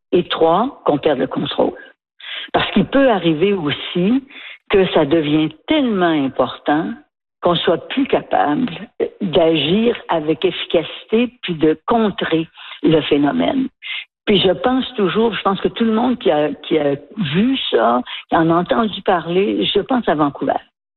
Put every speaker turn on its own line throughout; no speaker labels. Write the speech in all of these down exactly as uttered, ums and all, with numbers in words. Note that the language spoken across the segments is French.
Et trois, qu'on perde le contrôle. Parce qu'il peut arriver aussi que ça devient tellement important qu'on soit plus capable d'agir avec efficacité puis de contrer le phénomène. Puis je pense toujours, je pense que tout le monde qui a, qui a vu ça, qui en a entendu parler, je pense à Vancouver.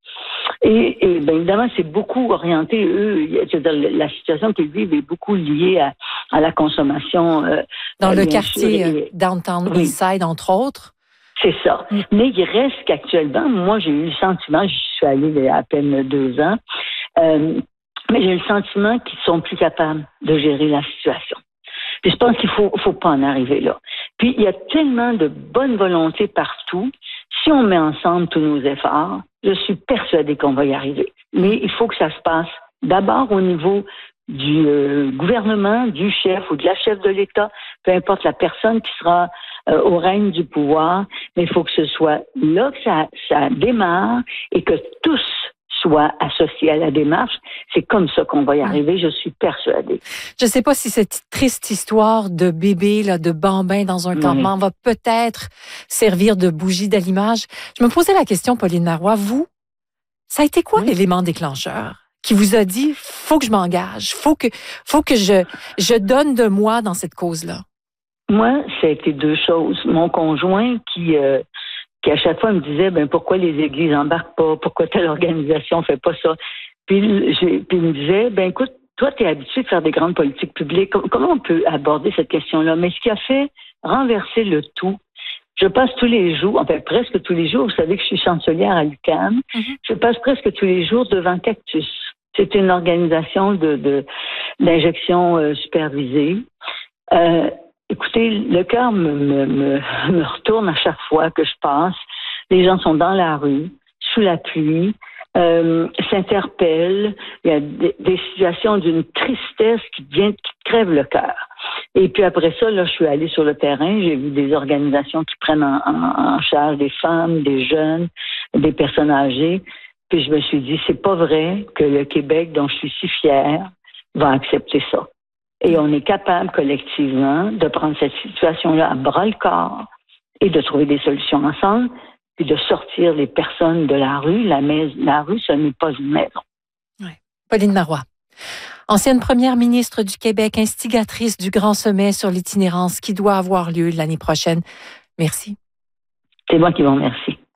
Et, et bien évidemment, c'est beaucoup orienté, eux, c'est-à-dire la situation qu'ils vivent est beaucoup liée à, à la consommation. Euh,
Dans le
bien
quartier
sûr, et,
Downtown
oui.
Eastside, entre autres.
C'est ça. Mm. Mais il reste qu'actuellement, moi, j'ai eu le sentiment, j'y suis allée il y a à peine deux ans, euh, mais j'ai eu le sentiment qu'ils sont plus capables de gérer la situation. Puis je pense qu'il faut, faut pas en arriver là. Puis il y a tellement de bonne volonté partout. Si on met ensemble tous nos efforts, je suis persuadée qu'on va y arriver. Mais il faut que ça se passe d'abord au niveau du euh, gouvernement, du chef ou de la chef de l'État, peu importe la personne qui sera euh, au règne du pouvoir, mais il faut que ce soit là que ça, ça démarre et que tous soient associés à la démarche. C'est comme ça qu'on va y arriver, je suis persuadée.
Je ne sais pas si cette triste histoire de bébé, là, de bambin dans un oui. campement va peut-être servir de bougie d'allumage. Je me posais la question, Pauline Marois, vous, ça a été quoi oui. l'élément déclencheur qui vous a dit, faut que je m'engage, faut que, faut que je, je donne de moi dans cette cause-là?
Moi, ça a été deux choses. Mon conjoint qui, euh, qui à chaque fois me disait, ben pourquoi les églises embarquent pas, pourquoi telle organisation fait pas ça. Puis, j'ai, puis il me disait, ben écoute, toi, tu es habitué de faire des grandes politiques publiques. Comment on peut aborder cette question-là? Mais ce qui a fait renverser le tout, je passe tous les jours, enfin presque tous les jours, vous savez que je suis chancelière à l'U Q A M, mm-hmm. je passe presque tous les jours devant Cactus. C'est une organisation de, de d'injection euh, supervisée. Euh, écoutez, le cœur me, me, me, me retourne à chaque fois que je passe. Les gens sont dans la rue, sous la pluie, euh, s'interpellent. Il y a des, des situations d'une tristesse qui vient, qui crève le cœur. Et puis après ça, là, je suis allée sur le terrain. J'ai vu des organisations qui prennent en, en, en charge des femmes, des jeunes, des personnes âgées. Puis je me suis dit, c'est pas vrai que le Québec, dont je suis si fière, va accepter ça. Et on est capable collectivement de prendre cette situation-là à bras-le-corps et de trouver des solutions ensemble, puis de sortir les personnes de la rue. La, mais- la rue, ce n'est pas une maison.
Oui. Pauline Marois, ancienne première ministre du Québec, instigatrice du grand sommet sur l'itinérance qui doit avoir lieu l'année prochaine. Merci.
C'est moi qui vous remercie.